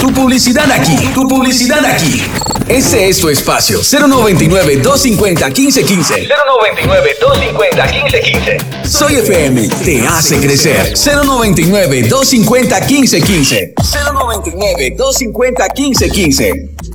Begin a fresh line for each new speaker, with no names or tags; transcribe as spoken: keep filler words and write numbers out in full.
Tu publicidad aquí, tu publicidad aquí. Ese es tu espacio. cero noventa y nueve, doscientos cincuenta, quince quince.
cero noventa y nueve, doscientos cincuenta, quince quince.
Soy F M, te hace crecer. cero noventa y nueve, doscientos cincuenta, quince quince. cero noventa y nueve, doscientos cincuenta, quince quince.